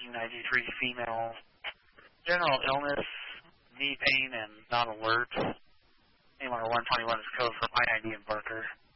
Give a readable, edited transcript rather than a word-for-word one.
1993 female. General illness, knee pain, and not alert. Name on 121 is code for IID embarker.